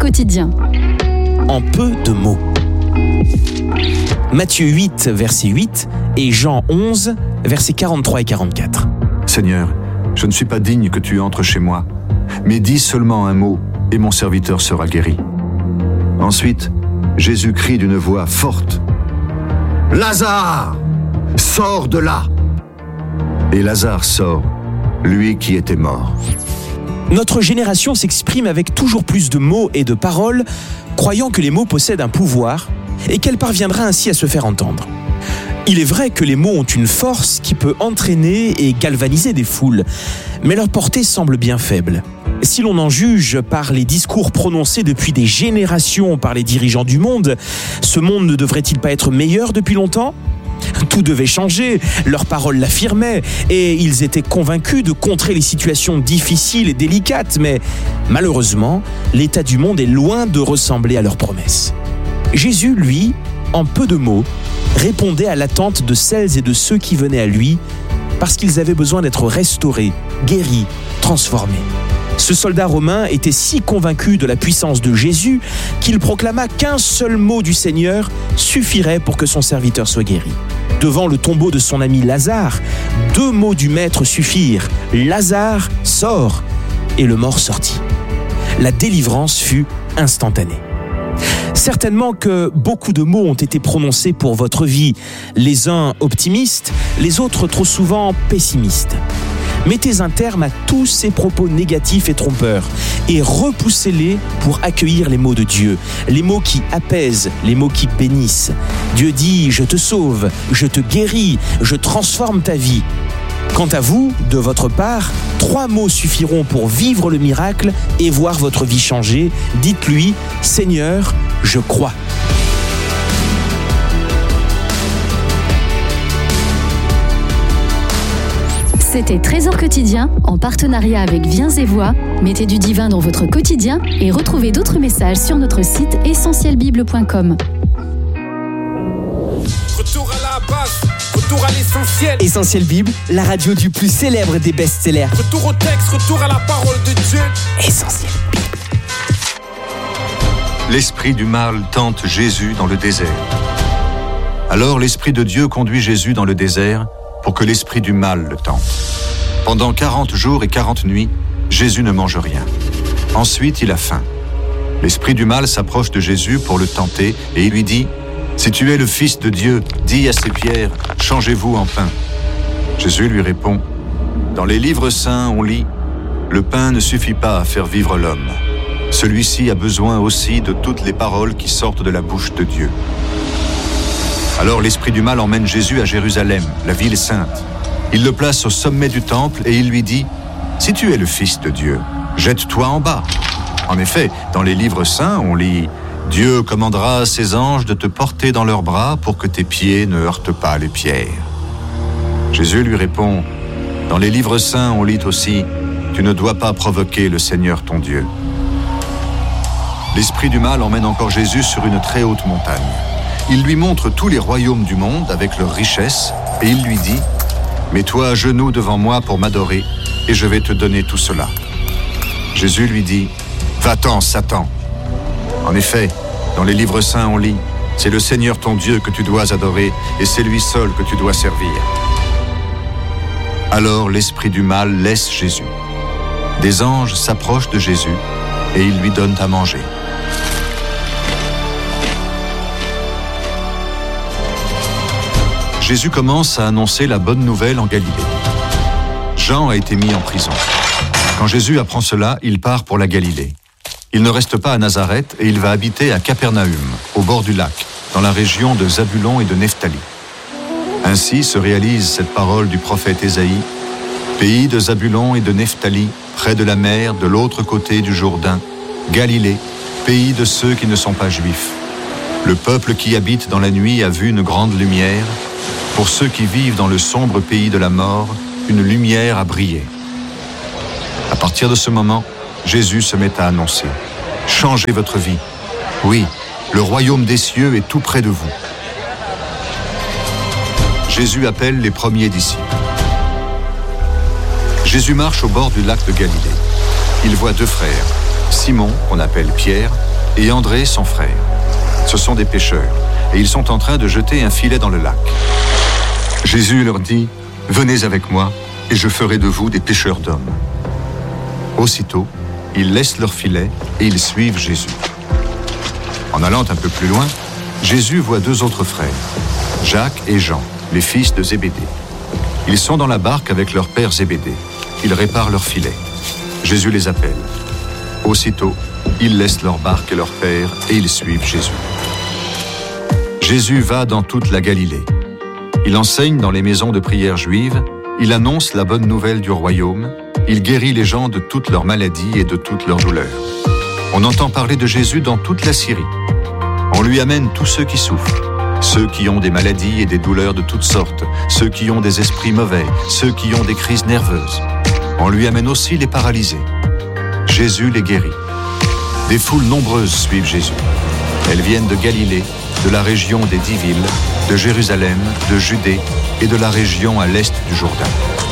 quotidien. En peu de mots. Matthieu 8, verset 8 et Jean 11, versets 43 et 44. Seigneur, je ne suis pas digne que tu entres chez moi, mais dis seulement un mot et mon serviteur sera guéri. Ensuite, Jésus crie d'une voix forte, « Lazare, sors de là !» Et Lazare sort, lui qui était mort. Notre génération s'exprime avec toujours plus de mots et de paroles, croyant que les mots possèdent un pouvoir et qu'elle parviendra ainsi à se faire entendre. Il est vrai que les mots ont une force qui peut entraîner et galvaniser des foules, mais leur portée semble bien faible. Si l'on en juge par les discours prononcés depuis des générations par les dirigeants du monde, ce monde ne devrait-il pas être meilleur depuis longtemps ? Tout devait changer, leurs paroles l'affirmaient et ils étaient convaincus de contrer les situations difficiles et délicates, mais malheureusement, l'état du monde est loin de ressembler à leurs promesses. Jésus, lui, en peu de mots, répondait à l'attente de celles et de ceux qui venaient à lui parce qu'ils avaient besoin d'être restaurés, guéris, transformés. Ce soldat romain était si convaincu de la puissance de Jésus qu'il proclama qu'un seul mot du Seigneur suffirait pour que son serviteur soit guéri. Devant le tombeau de son ami Lazare, 2 mots du Maître suffirent. « Lazare, sors !» Et le mort sortit. La délivrance fut instantanée. Certainement que beaucoup de mots ont été prononcés pour votre vie, les uns optimistes, les autres trop souvent pessimistes. Mettez un terme à tous ces propos négatifs et trompeurs et repoussez-les pour accueillir les mots de Dieu, les mots qui apaisent, les mots qui bénissent. Dieu dit « Je te sauve, je te guéris, je transforme ta vie ». Quant à vous, de votre part, 3 mots suffiront pour vivre le miracle et voir votre vie changer. Dites-lui « Seigneur, je crois ». C'était Trésor quotidien en partenariat avec Viens et Voix. Mettez du divin dans votre quotidien et retrouvez d'autres messages sur notre site essentielbible.com. Retour à la base, retour à l'essentiel. Essentiel Bible, la radio du plus célèbre des best-sellers. Retour au texte, retour à la parole de Dieu. Essentiel Bible. L'esprit du mal tente Jésus dans le désert. Alors l'Esprit de Dieu conduit Jésus dans le désert pour que l'esprit du mal le tente. Pendant 40 jours et 40 nuits, Jésus ne mange rien. Ensuite, il a faim. L'esprit du mal s'approche de Jésus pour le tenter et il lui dit « Si tu es le Fils de Dieu, dis à ces pierres, changez-vous en pain. » Jésus lui répond « Dans les livres saints, on lit « Le pain ne suffit pas à faire vivre l'homme. Celui-ci a besoin aussi de toutes les paroles qui sortent de la bouche de Dieu. » Alors l'esprit du mal emmène Jésus à Jérusalem, la ville sainte. Il le place au sommet du temple et il lui dit « Si tu es le Fils de Dieu, jette-toi en bas. » En effet, dans les livres saints, on lit « Dieu commandera à ses anges de te porter dans leurs bras pour que tes pieds ne heurtent pas les pierres. » Jésus lui répond « Dans les livres saints, on lit aussi « Tu ne dois pas provoquer le Seigneur ton Dieu. » L'esprit du mal emmène encore Jésus sur une très haute montagne. Il lui montre tous les royaumes du monde avec leurs richesses et il lui dit « Mets-toi à genoux devant moi pour m'adorer et je vais te donner tout cela. » Jésus lui dit « Va-t'en, Satan !» En effet, dans les livres saints on lit « C'est le Seigneur ton Dieu que tu dois adorer et c'est lui seul que tu dois servir. » Alors l'esprit du mal laisse Jésus. Des anges s'approchent de Jésus et ils lui donnent à manger. Jésus commence à annoncer la bonne nouvelle en Galilée. Jean a été mis en prison. Quand Jésus apprend cela, il part pour la Galilée. Il ne reste pas à Nazareth et il va habiter à Capernaum, au bord du lac, dans la région de Zabulon et de Nephtali. Ainsi se réalise cette parole du prophète Ésaïe, « Pays de Zabulon et de Nephtali, près de la mer, de l'autre côté du Jourdain, Galilée, pays de ceux qui ne sont pas juifs. Le peuple qui habite dans la nuit a vu une grande lumière. Pour ceux qui vivent dans le sombre pays de la mort, une lumière a brillé. » À partir de ce moment, Jésus se met à annoncer « Changez votre vie. Oui, le royaume des cieux est tout près de vous. » Jésus appelle les premiers disciples. Jésus marche au bord du lac de Galilée. Il voit 2 frères, Simon, qu'on appelle Pierre, et André, son frère. Ce sont des pêcheurs, et ils sont en train de jeter un filet dans le lac. Jésus leur dit, « Venez avec moi, et je ferai de vous des pêcheurs d'hommes. » Aussitôt, ils laissent leur filet et ils suivent Jésus. En allant un peu plus loin, Jésus voit 2 autres frères, Jacques et Jean, les fils de Zébédée. Ils sont dans la barque avec leur père Zébédée. Ils réparent leur filet. Jésus les appelle. Aussitôt, ils laissent leur barque et leur père et ils suivent Jésus. Jésus va dans toute la Galilée. Il enseigne dans les maisons de prière juives, il annonce la bonne nouvelle du royaume, il guérit les gens de toutes leurs maladies et de toutes leurs douleurs. On entend parler de Jésus dans toute la Syrie. On lui amène tous ceux qui souffrent, ceux qui ont des maladies et des douleurs de toutes sortes, ceux qui ont des esprits mauvais, ceux qui ont des crises nerveuses. On lui amène aussi les paralysés. Jésus les guérit. Des foules nombreuses suivent Jésus. Elles viennent de Galilée, de la région des 10 villes, de Jérusalem, de Judée et de la région à l'est du Jourdain.